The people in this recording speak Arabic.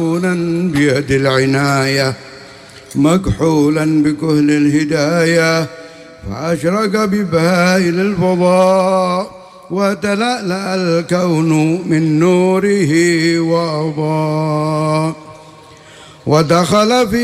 بيد العناية مكحولا بكهل الهداية، فأشرق ببهائل الفضاء وتلألأ الكون من نوره وأضاء، ودخل في